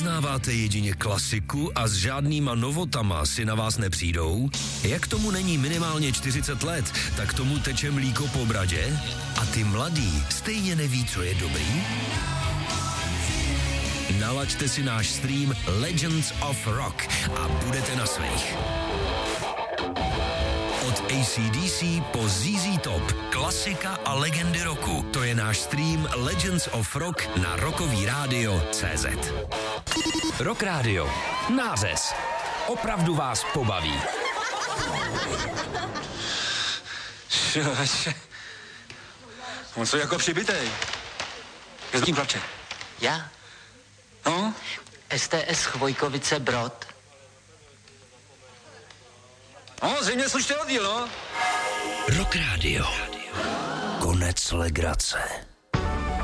Poznáváte jedině klasiku a s žádnýma novotama si na vás nepřijdou? Jak tomu není minimálně 40 let, tak tomu teče mlíko po bradě? A ty mladý stejně neví, co je dobrý? Nalaďte si náš stream Legends of Rock a budete na svých. Od AC/DC po ZZ Top, klasika a legendy roku. To je náš stream Legends of Rock na rockovíradio.cz. Rock Radio. Nářez. Opravdu vás pobaví. On co jako přibitej. Je s tím plače. Já? No? STS Chvojkovice Brod. No, zřejmě slušný oddíl, no. Rock Radio. Konec legrace.